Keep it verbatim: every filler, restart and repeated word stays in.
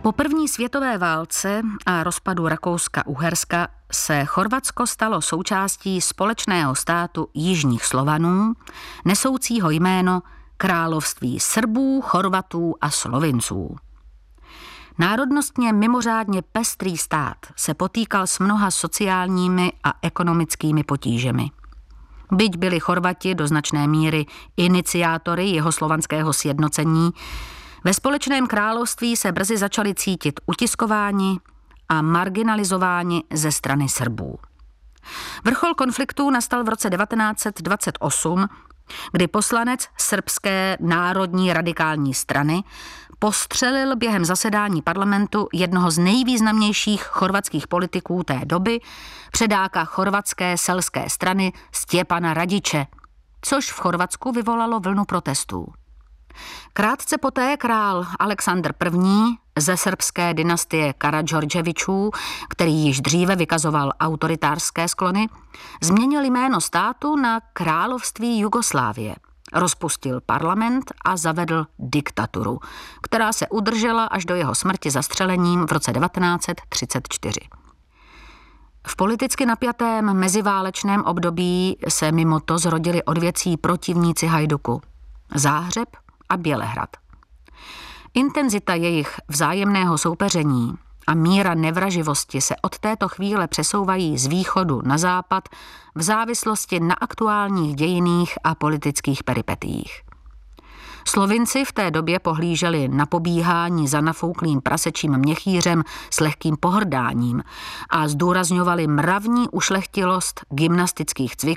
Po první světové válce a rozpadu Rakouska-Uherska se Chorvatsko stalo součástí společného státu jižních Slovanů, nesoucího jméno Království Srbů, Chorvatů a Slovinců. Národnostně mimořádně pestrý stát se potýkal s mnoha sociálními a ekonomickými potížemi. Byť byli Chorvati do značné míry iniciátory jihoslovanského sjednocení, ve společném království se brzy začali cítit utiskováni a marginalizováni ze strany Srbů. Vrchol konfliktů nastal v roce devatenáct set dvacet osm, kdy poslanec srbské národní radikální strany postřelil během zasedání parlamentu jednoho z nejvýznamnějších chorvatských politiků té doby, předáka chorvatské selské strany Stjepana Radiče, což v Chorvatsku vyvolalo vlnu protestů. Krátce poté král Aleksandr I. ze srbské dynastie Karadžordževičů, který již dříve vykazoval autoritářské sklony, změnil jméno státu na Království Jugoslávie, rozpustil parlament a zavedl diktaturu, která se udržela až do jeho smrti zastřelením v roce devatenáct set třicet čtyři. V politicky napjatém meziválečném období se mimo to zrodili odvěcí protivníci Hajduku, Záhřeb a Bělehrad. Intenzita jejich vzájemného soupeření a míra nevraživosti se od této chvíle přesouvají z východu na západ v závislosti na aktuálních dějinných a politických peripetiích. Slovinci v té době pohlíželi na pobíhání za nafouklým prasečím měchýřem s lehkým pohrdáním a zdůrazňovali mravní ušlechtilost gymnastických cviků